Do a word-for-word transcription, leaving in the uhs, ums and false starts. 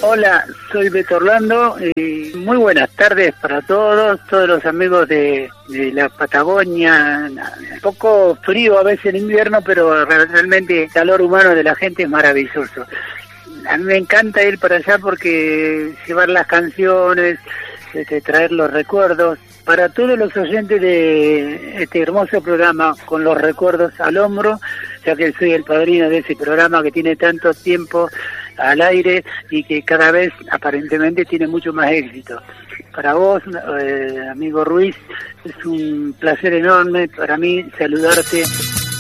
Hola, soy Beto Orlando y muy buenas tardes para todos, todos los amigos de, de la Patagonia. Un poco frío a veces en invierno, pero realmente el calor humano de la gente es maravilloso. A mí me encanta ir para allá porque llevar las canciones, este, traer los recuerdos. Para todos los oyentes de este hermoso programa, con los recuerdos al hombro, ya que soy el padrino de ese programa que tiene tanto tiempo al aire y que cada vez aparentemente tiene mucho más éxito. Para vos, eh, amigo Ruiz, es un placer enorme para mí saludarte